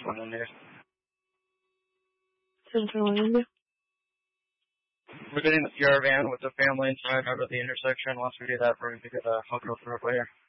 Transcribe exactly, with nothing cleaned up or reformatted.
one India. Central India. We're getting the P R van with the family inside out of the intersection. Once we do that, we're going to get the Huckle Through here.